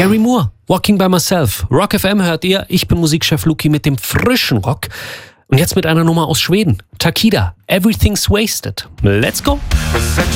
Gary Moore, Walking by Myself. Rock FM hört ihr. Ich bin Musikchef Luki mit dem frischen Rock. Und jetzt mit einer Nummer aus Schweden. Takida, Everything's Wasted. Let's go!